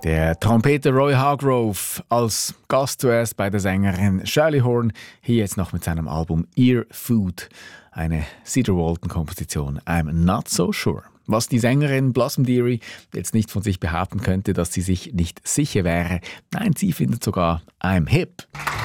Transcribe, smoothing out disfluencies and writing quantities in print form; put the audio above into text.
Der Trompeter Roy Hargrove als Gast zuerst bei der Sängerin Shirley Horn, hier jetzt noch mit seinem Album Ear Food, eine Cedar Walton-Komposition, I'm Not So Sure. Was die Sängerin Blossom Dearie jetzt nicht von sich behaupten könnte, dass sie sich nicht sicher wäre. Nein, sie findet sogar I'm Hip.